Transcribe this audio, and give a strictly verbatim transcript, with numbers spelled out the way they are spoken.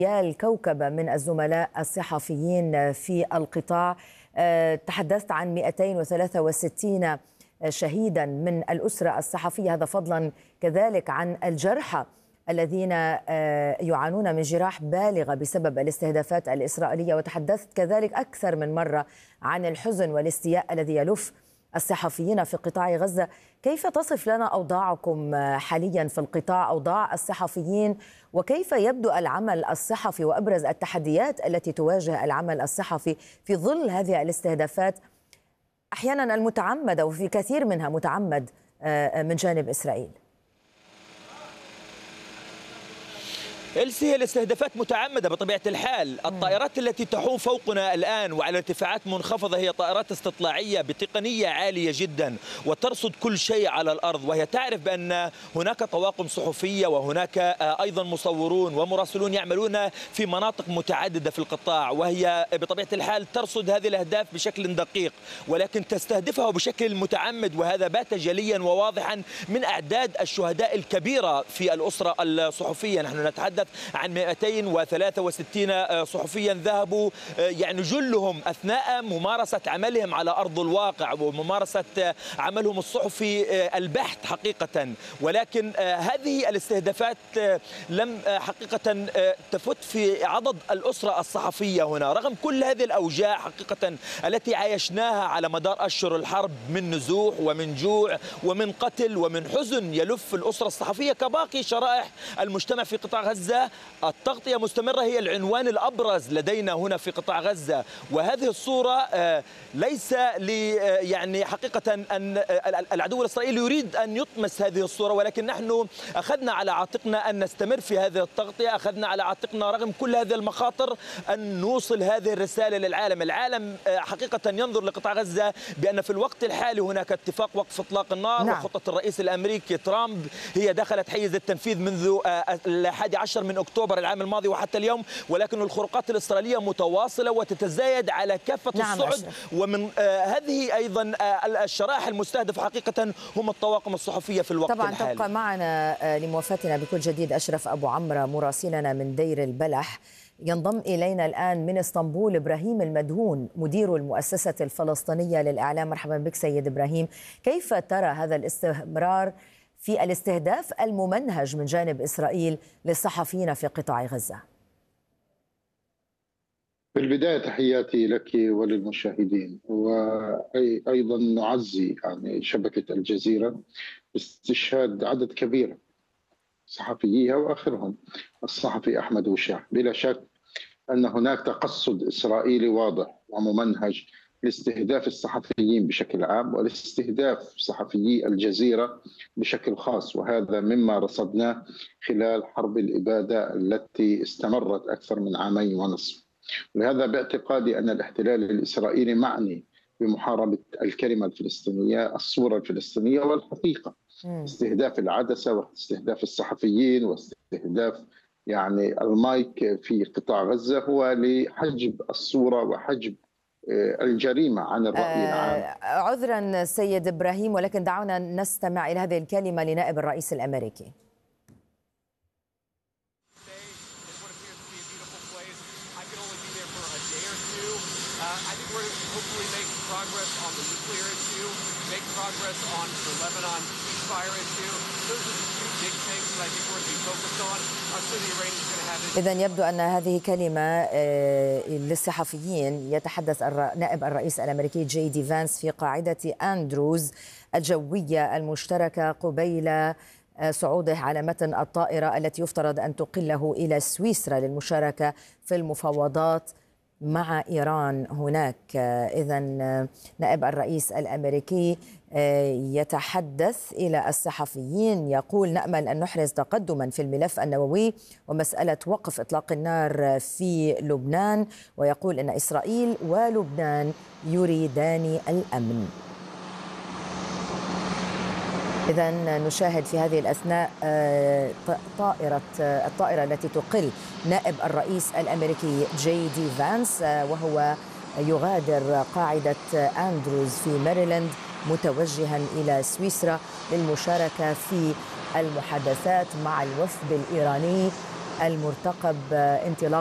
الكوكبة من الزملاء الصحفيين في القطاع. تحدثت عن مئتين وثلاثة وستين شهيدا من الأسرة الصحفية، هذا فضلا كذلك عن الجرحى الذين يعانون من جراح بالغة بسبب الاستهدافات الإسرائيلية. وتحدثت كذلك أكثر من مرة عن الحزن والاستياء الذي يلف الصحفيين في قطاع غزة. كيف تصف لنا أوضاعكم حاليا في القطاع، أوضاع الصحفيين، وكيف يبدو العمل الصحفي وأبرز التحديات التي تواجه العمل الصحفي في ظل هذه الاستهدافات أحيانا المتعمدة وفي كثير منها متعمد من جانب إسرائيل؟ إلسي، هي الاستهدافات متعمدة بطبيعة الحال. الطائرات التي تحوم فوقنا الآن وعلى ارتفاعات منخفضة هي طائرات استطلاعية بتقنية عالية جدا وترصد كل شيء على الأرض، وهي تعرف بأن هناك طواقم صحفية وهناك أيضا مصورون ومراسلون يعملون في مناطق متعددة في القطاع، وهي بطبيعة الحال ترصد هذه الأهداف بشكل دقيق ولكن تستهدفها بشكل متعمد، وهذا بات جليا وواضحا من أعداد الشهداء الكبيرة في الأسرة الصحفية. نحن نتحدث عن مئتين وثلاثة وستين صحفيا ذهبوا يعني جلهم أثناء ممارسة عملهم على أرض الواقع وممارسة عملهم الصحفي البحث حقيقة. ولكن هذه الاستهدافات لم حقيقة تفت في عضد الأسرة الصحفية هنا، رغم كل هذه الأوجاع حقيقة التي عايشناها على مدار أشهر الحرب من نزوح ومن جوع ومن قتل ومن حزن يلف الأسرة الصحفية كباقي شرائح المجتمع في قطاع غزة. التغطية مستمرة هي العنوان الأبرز لدينا هنا في قطاع غزة، وهذه الصورة ليس لي يعني حقيقة أن العدو الإسرائيلي يريد أن يطمس هذه الصورة، ولكن نحن أخذنا على عاتقنا أن نستمر في هذه التغطية، أخذنا على عاتقنا رغم كل هذه المخاطر أن نوصل هذه الرسالة للعالم. العالم حقيقة ينظر لقطاع غزة بأن في الوقت الحالي هناك اتفاق وقف إطلاق النار، نعم. وخطة الرئيس الأمريكي ترامب هي دخلت حيز التنفيذ منذ الحادي عشر من أكتوبر العام الماضي وحتى اليوم، ولكن الخروقات الإسرائيلية متواصلة وتتزايد على كافة نعم الصعد أشرف. ومن آه هذه أيضا آه الشرائح المستهدفة حقيقة هم الطواقم الصحفية في الوقت طبعا الحالي. تبقى معنا آه لموافاتنا بكل جديد أشرف أبو عمرو مراسلنا من دير البلح. ينضم إلينا الآن من اسطنبول إبراهيم المدهون مدير المؤسسة الفلسطينية للإعلام. مرحبا بك سيد إبراهيم. كيف ترى هذا الاستمرار في الاستهداف الممنهج من جانب إسرائيل للصحفيين في قطاع غزة؟ في البداية تحياتي لك وللمشاهدين، وأيضا نعزي يعني شبكة الجزيرة باستشهاد عدد كبير صحفييها وآخرهم الصحفي أحمد وشاح. بلا شك أن هناك تقصد إسرائيلي واضح وممنهج لاستهداف الصحفيين بشكل عام ولاستهداف صحفيي الجزيرة بشكل خاص، وهذا مما رصدناه خلال حرب الإبادة التي استمرت أكثر من عامين ونصف. ولهذا باعتقادي أن الاحتلال الإسرائيلي معني بمحاربة الكلمة الفلسطينية، الصورة الفلسطينية والحقيقة. استهداف العدسة واستهداف الصحفيين واستهداف يعني المايك في قطاع غزة هو لحجب الصورة وحجب الجريمة عن الرأي العام. عذرا سيد إبراهيم، ولكن دعونا نستمع إلى هذه الكلمة لنائب الرئيس الأمريكي. إذن يبدو أن هذه كلمة للصحفيين. يتحدث نائب الرئيس الأمريكي جي دي فانس في قاعدة أندروز الجوية المشتركة قبيل صعوده على متن الطائرة التي يفترض أن تقله إلى سويسرا للمشاركة في المفاوضات مع إيران هناك. إذن نائب الرئيس الأمريكي يتحدث إلى الصحفيين، يقول: نأمل أن نحرز تقدما في الملف النووي ومسألة وقف إطلاق النار في لبنان، ويقول أن إسرائيل ولبنان يريدان الأمن. إذن نشاهد في هذه الأثناء طائرة الطائرة التي تقل نائب الرئيس الأمريكي جي دي فانس، وهو يغادر قاعدة أندروز في ماريلاند متوجها إلى سويسرا للمشاركة في المحادثات مع الوفد الإيراني المرتقب انطلاق